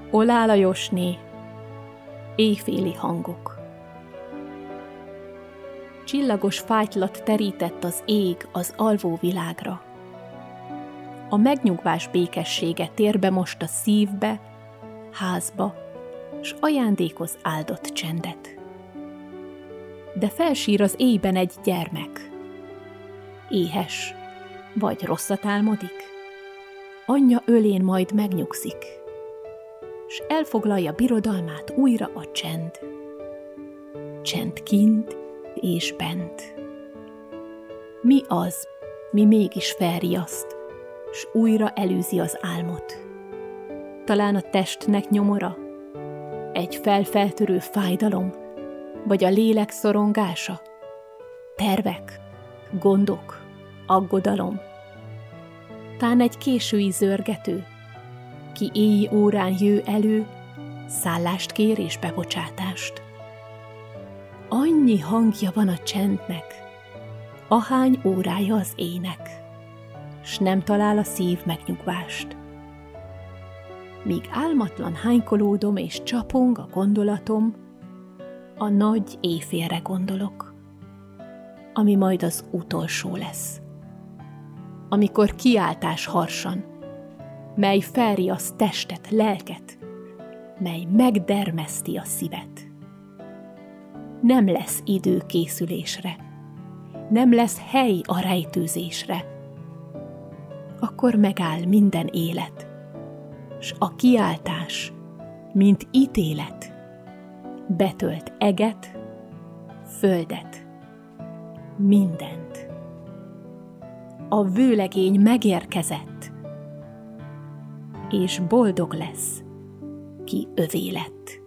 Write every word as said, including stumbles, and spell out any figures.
Olá Lajosné, éjféli hangok. Csillagos fájtlat terített az ég az alvó világra. A megnyugvás békessége térbe most a szívbe, házba, s ajándékoz áldott csendet. De felsír az éjben egy gyermek. Éhes, vagy rosszat álmodik? Anyja ölén majd megnyugszik, s elfoglalja birodalmát újra a csend. Csend kint és bent. Mi az, mi mégis felriaszt, s újra elűzi az álmot? Talán a testnek nyomora? Egy felfeltörő fájdalom? Vagy a lélek szorongása? Tervek, gondok, aggodalom? Tán egy késői zörgető, ki éji órán jő elő, szállást kér és bebocsátást. Annyi hangja van a csendnek, ahány órája az ének, s nem talál a szív megnyugvást. Míg álmatlan hánykolódom és csapong a gondolatom, a nagy éjfélre gondolok, ami majd az utolsó lesz. Amikor kiáltás harsan, mely felriaszt testet, lelket, mely megdermeszti a szívet. Nem lesz idő készülésre, nem lesz hely a rejtőzésre. Akkor megáll minden élet, s a kiáltás, mint ítélet, betölt eget, földet, mindent. A vőlegény megérkezett, és boldog lesz, ki övé lett.